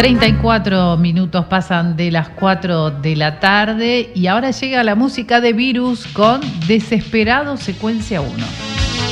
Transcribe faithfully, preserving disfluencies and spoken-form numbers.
treinta y cuatro minutos pasan de las cuatro de la tarde y ahora llega la música de Virus con Desesperado Secuencia uno.